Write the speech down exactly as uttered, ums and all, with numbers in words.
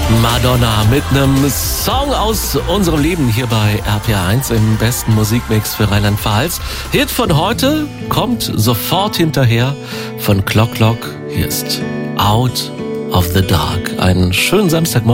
Madonna mit einem Song aus unserem Leben hier bei R P R eins im besten Musikmix für Rheinland-Pfalz. Hit von heute kommt sofort hinterher von Clock Clock. Hier ist Out of the Dark. Einen schönen Samstagmorgen.